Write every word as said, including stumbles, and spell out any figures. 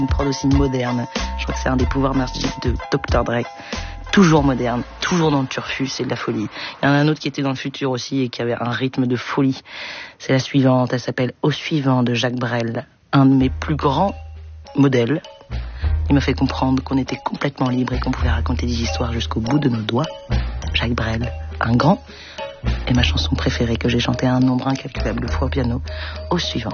Une prod aussi moderne. Je crois que c'est un des pouvoirs magiques de docteur Dre. Toujours moderne, toujours dans le turfu, c'est de la folie. Il y en a un autre qui était dans le futur aussi et qui avait un rythme de folie. C'est la suivante, elle s'appelle Au suivant de Jacques Brel. Un de mes plus grands modèles. Il m'a fait comprendre qu'on était complètement libre et qu'on pouvait raconter des histoires jusqu'au bout de nos doigts. Jacques Brel, un grand, et ma chanson préférée que j'ai chantée un nombre incalculable de fois au piano, Au suivant.